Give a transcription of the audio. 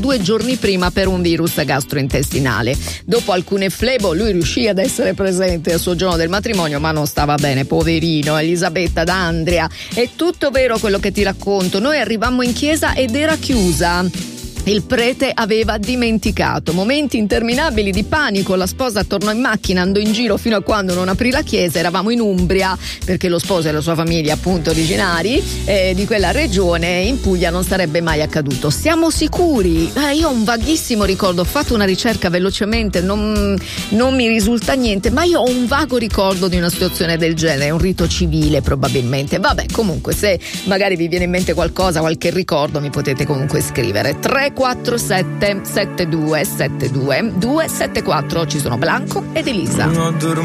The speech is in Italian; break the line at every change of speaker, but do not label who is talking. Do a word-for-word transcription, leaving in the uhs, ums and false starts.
due giorni prima per un virus gastrointestinale. Dopo alcune flebo lui riuscì ad essere presente al suo giorno del matrimonio, ma non stava bene, poverino. Elisabetta da Andria: è tutto vero quello che ti racconto, noi arrivammo in chiesa ed era chiusa. Il prete aveva dimenticato. Momenti interminabili di panico. La sposa tornò in macchina, andò in giro fino a quando non aprì la chiesa. Eravamo in Umbria, perché lo sposo e la sua famiglia, appunto originari eh, di quella regione. In Puglia non sarebbe mai accaduto. Siamo sicuri? Eh, io ho un vaghissimo ricordo, ho fatto una ricerca velocemente, non, non mi risulta niente, ma io ho un vago ricordo di una situazione del genere, un rito civile probabilmente. Vabbè, comunque, se magari vi viene in mente qualcosa, qualche ricordo, mi potete comunque scrivere. tre quattro sette sette due sette due due sette quattro. Ci sono Blanco ed Elisa.